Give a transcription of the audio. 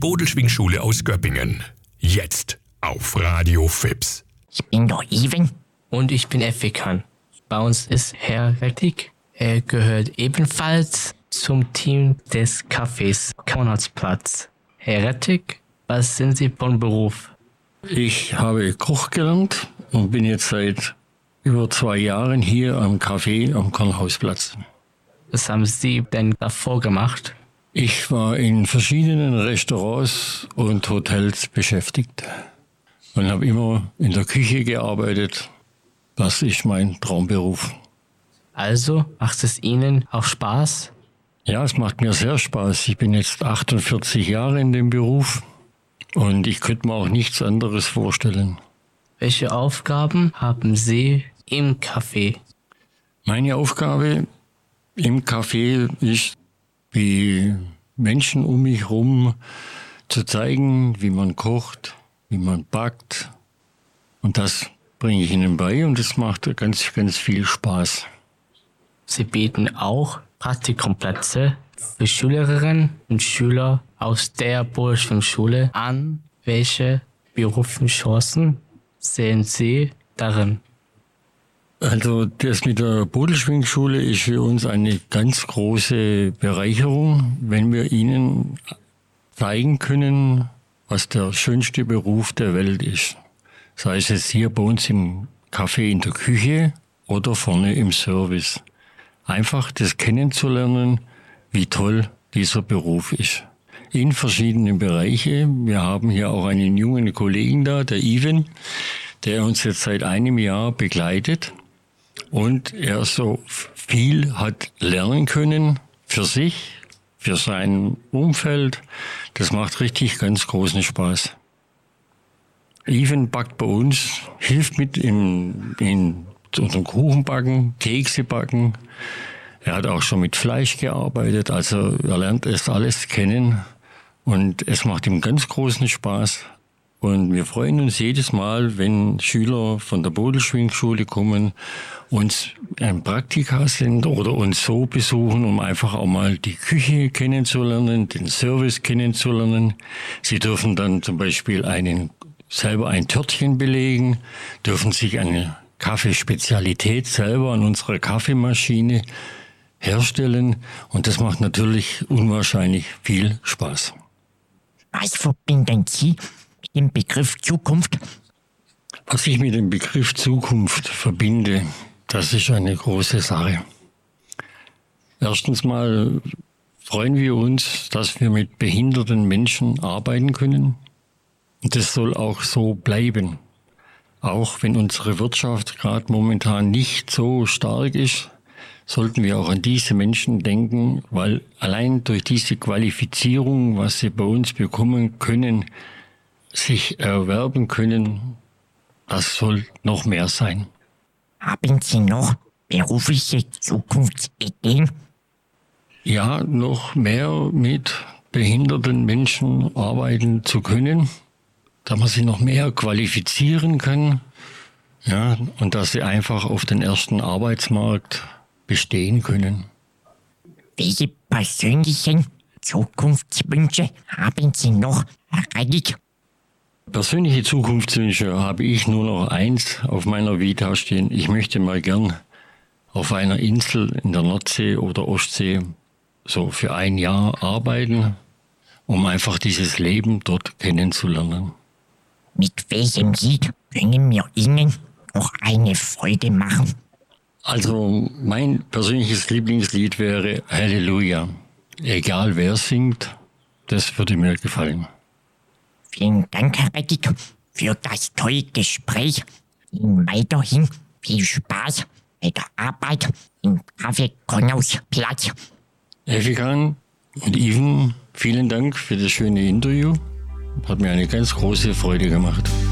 Bodelschwingschule aus Göppingen. Jetzt auf Radio Fips. Ich bin der Even. Und ich bin Effikan. Bei uns ist Herr Rettig. Er gehört ebenfalls zum Team des Cafés Konradsplatz. Herr Rettig, was sind Sie von Beruf? Ich habe Koch gelernt und bin jetzt seit über 2 Jahren hier am Café am Kornhausplatz. Was haben Sie denn davor gemacht? Ich war in verschiedenen Restaurants und Hotels beschäftigt und habe immer in der Küche gearbeitet. Das ist mein Traumberuf. Also macht es Ihnen auch Spaß? Ja, es macht mir sehr Spaß. Ich bin jetzt 48 Jahre in dem Beruf und ich könnte mir auch nichts anderes vorstellen. Welche Aufgaben haben Sie im Café? Meine Aufgabe im Café ist, wie Menschen um mich herum zu zeigen, wie man kocht, wie man backt. Und das bringe ich ihnen bei und das macht ganz, ganz viel Spaß. Sie bieten auch Praktikumplätze für Schülerinnen und Schüler aus der Bodelschwingschule an. Welche beruflichen Chancen sehen Sie darin? Also das mit der Bodelschwingschule ist für uns eine ganz große Bereicherung, wenn wir ihnen zeigen können, was der schönste Beruf der Welt ist. Sei es jetzt hier bei uns im Café in der Küche oder vorne im Service. Einfach das kennenzulernen, wie toll dieser Beruf ist. In verschiedenen Bereichen. Wir haben hier auch einen jungen Kollegen da, der Even, der uns jetzt seit einem Jahr begleitet. Und er so viel hat lernen können für sich, für sein Umfeld. Das macht richtig ganz großen Spaß. Even backt bei uns, hilft mit in unserem Kuchenbacken, Kekse backen. Er hat auch schon mit Fleisch gearbeitet, also er lernt es alles kennen und es macht ihm ganz großen Spaß. Und wir freuen uns jedes Mal, wenn Schüler von der Bodelschwingschule kommen, uns ein Praktika sind oder uns so besuchen, um einfach auch mal die Küche kennenzulernen, den Service kennenzulernen. Sie dürfen dann zum Beispiel selber ein Törtchen belegen, dürfen sich eine Kaffeespezialität selber an unserer Kaffeemaschine herstellen. Und das macht natürlich unwahrscheinlich viel Spaß. Was verbinden Sie mit dem Begriff Zukunft? Was ich mit dem Begriff Zukunft verbinde, das ist eine große Sache. Erstens mal freuen wir uns, dass wir mit behinderten Menschen arbeiten können. Und das soll auch so bleiben. Auch wenn unsere Wirtschaft gerade momentan nicht so stark ist, sollten wir auch an diese Menschen denken, weil allein durch diese Qualifizierung, was sie bei uns bekommen können, sich erwerben können, das soll noch mehr sein. Haben Sie noch berufliche Zukunftsideen? Ja, noch mehr mit behinderten Menschen arbeiten zu können, dass man sie noch mehr qualifizieren kann, ja, und dass sie einfach auf den ersten Arbeitsmarkt bestehen können. Welche persönlichen Zukunftswünsche haben Sie noch, Herr Rettig? Persönliche Zukunftswünsche habe ich nur noch eins auf meiner Vita stehen. Ich möchte mal gern auf einer Insel in der Nordsee oder Ostsee so für 1 Jahr arbeiten, um einfach dieses Leben dort kennenzulernen. Mit welchem Lied können wir Ihnen noch eine Freude machen? Also mein persönliches Lieblingslied wäre Halleluja. Egal wer singt, das würde mir gefallen. Vielen Dank, Herr Rettig, für das tolle Gespräch. Ihnen weiterhin viel Spaß bei der Arbeit im Café Konradsplatz. Effikan und Even, vielen Dank für das schöne Interview. Hat mir eine ganz große Freude gemacht.